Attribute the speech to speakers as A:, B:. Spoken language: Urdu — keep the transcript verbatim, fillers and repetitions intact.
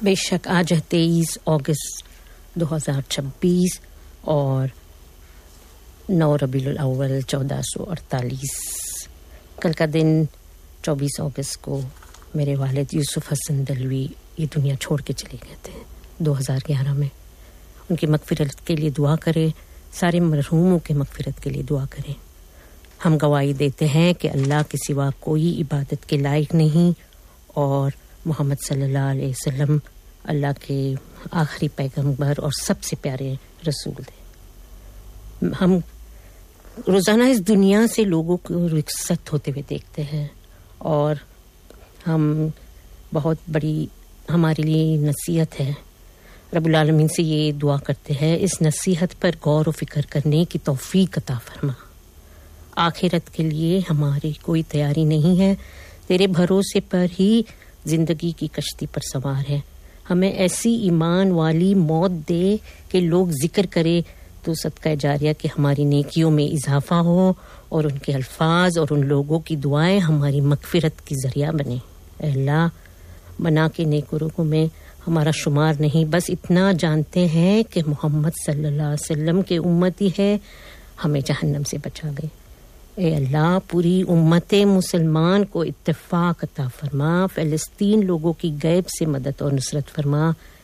A: بے شک آج ہے تیئیس اگست دو ہزار چھبیس اور نو ربیع الاول چودہ سو اڑتالیس. کل کا دن چوبیس اگست کو میرے والد یوسف حسن دلوی یہ دنیا چھوڑ کے چلے گئے تھے دو ہزار گیارہ میں. ان کی مغفرت کے لیے دعا کریں، سارے مرحوموں کے مغفرت کے لیے دعا کریں. ہم گواہی دیتے ہیں کہ اللہ کے سوا کوئی عبادت کے لائق نہیں اور محمد صلی اللہ علیہ وسلم اللہ کے آخری پیغمبر اور سب سے پیارے رسول تھے. ہم روزانہ اس دنیا سے لوگوں کو رخصت ہوتے ہوئے دیکھتے ہیں اور ہم بہت بڑی ہمارے لیے نصیحت ہے. رب العالمین سے یہ دعا کرتے ہیں اس نصیحت پر غور و فکر کرنے کی توفیق عطا فرما. آخرت کے لیے ہماری کوئی تیاری نہیں ہے، تیرے بھروسے پر ہی زندگی کی کشتی پر سوار ہے. ہمیں ایسی ایمان والی موت دے کہ لوگ ذکر کرے تو صدقہ جاریہ کہ ہماری نیکیوں میں اضافہ ہو اور ان کے الفاظ اور ان لوگوں کی دعائیں ہماری مغفرت کی ذریعہ بنے. اے اللہ، بنا کے نیکوکاروں میں ہمارا شمار نہیں، بس اتنا جانتے ہیں کہ محمد صلی اللہ علیہ وسلم کے امتی ہے، ہمیں جہنم سے بچا گئے. اے اللہ، پوری امت مسلمان کو اتفاق عطا فرما، فلسطین لوگوں کی غیب سے مدد اور نصرت فرما.